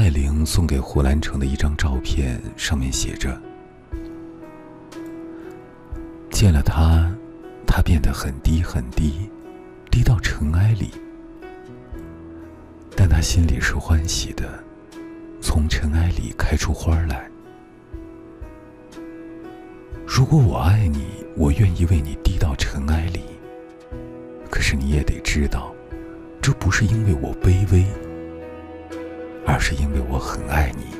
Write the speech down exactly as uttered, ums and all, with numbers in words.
爱玲送给胡兰成的一张照片，上面写着：见了他，他变得很低很低，低到尘埃里，但他心里是欢喜的，从尘埃里开出花来。如果我爱你，我愿意为你低到尘埃里，可是你也得知道，这不是因为我卑微，而是因为我很爱你。